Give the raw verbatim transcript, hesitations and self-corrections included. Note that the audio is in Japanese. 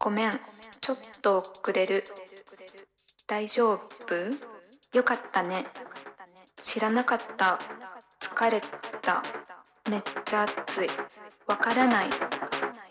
ごめん、ちょっと遅れる。大丈夫？よかったね。知らなかった。疲れた。めっちゃ暑い。わからない。